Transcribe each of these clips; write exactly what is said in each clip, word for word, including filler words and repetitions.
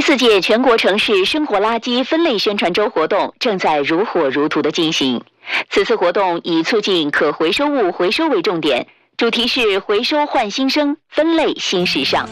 四届全国城市生活垃圾分类宣传周活动正在如火如荼地进行。此次活动以促进可回收物回收为重点，主题是回收焕新生，分类新时尚。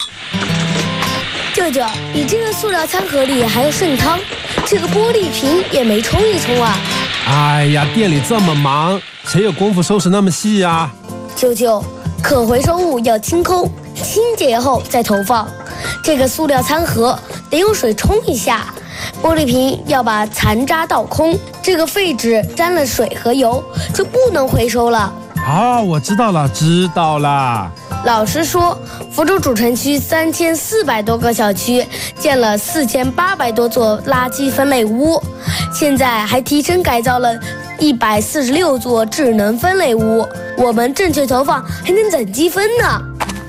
舅舅，你这个塑料餐盒里还有剩汤，这个玻璃瓶也没冲一冲啊！ 哎呀，店里这么忙，谁有功夫收拾那么细啊？ 舅舅，可回收物要清空，清洁后再投放。这个塑料餐盒得用水冲一下，玻璃瓶要把残渣倒空，这个废纸沾了水和油就不能回收了。 哦，我知道了，知道了。 老师说，福州主城区三千四百多个小区建了四千八百多座垃圾分类屋，现在还提升改造了一百四十六座智能分类屋。我们正确投放还能攒积分呢。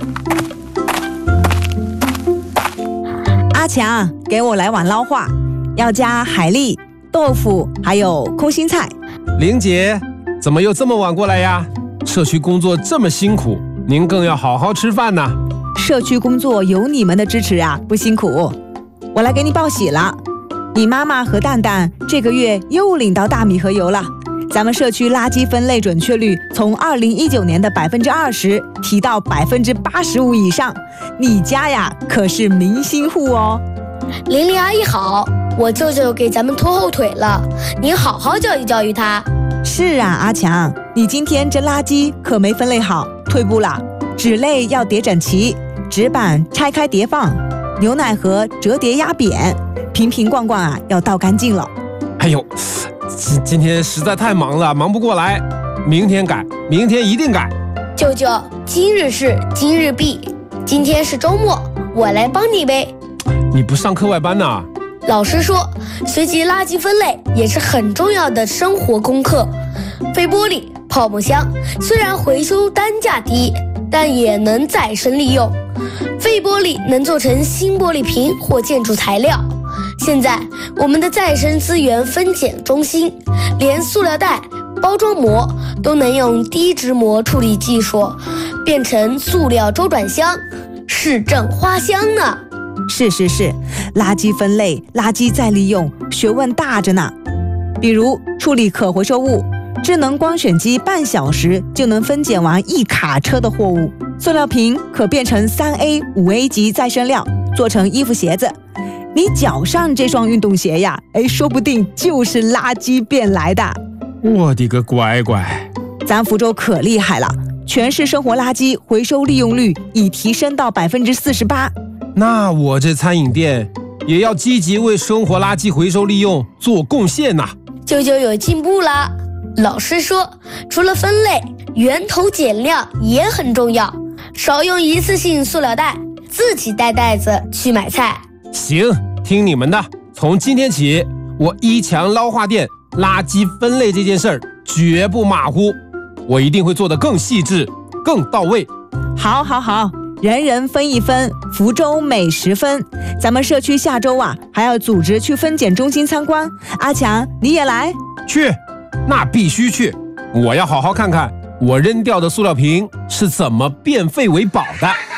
阿强，给我来碗捞化，要加海蛎、豆腐，还有空心菜。 玲姐，怎么又这么晚过来呀？社区工作这么辛苦，您更要好好吃饭呢。 社区工作有你们的支持啊，不辛苦。我来给你报喜了，你妈妈和蛋蛋这个月又领到大米和油了。咱们社区垃圾分类准确率从二零一九年的百分之二十提到百分之八十五以上，你家呀可是明星户哦。 玲玲阿姨好，我舅舅给咱们拖后腿了，您好好教育教育他。 是啊，阿强，你今天这垃圾可没分类好，退步了。纸类要叠整齐，纸板拆开叠放，牛奶盒折叠压扁，瓶瓶罐罐啊要倒干净了。 哎呦，今今天实在太忙了，忙不过来，明天改，明天一定改。 舅舅，今日事今日毕，今天是周末，我来帮你呗。 你不上课外班呢？ 老师说，学习垃圾分类也是很重要的生活功课。废玻璃、泡沫箱虽然回收单价低，但也能再生利用。废玻璃能做成新玻璃瓶或建筑材料。现在我们的再生资源分拣中心，连塑料袋、包装膜都能用低质膜处理技术变成塑料周转箱，市政花香呢。 是是是，垃圾分类、垃圾再利用，学问大着呢。比如处理可回收物，智能光选机半小时就能分拣完一卡车的货物。塑料瓶可变成 三 A、五 A 级再生料，做成衣服鞋子。你脚上这双运动鞋呀，哎，说不定就是垃圾变来的。 我的个乖乖！ 咱福州可厉害了，全市生活垃圾回收利用率已提升到百分之四十八。 那我这餐饮店也要积极为生活垃圾回收利用做贡献呐。 舅舅有进步啦！老师说，除了分类，源头减量也很重要，少用一次性塑料袋，自己带袋子去买菜。 行，听你们的。从今天起，我一强捞化店垃圾分类这件事儿绝不马虎，我一定会做得更细致、更到位。 好，好，好。人人分一分，福州美食分。咱们社区下周啊，还要组织去分拣中心参观。阿强，你也来？ 去，那必须去。我要好好看看我扔掉的塑料瓶是怎么变废为宝的。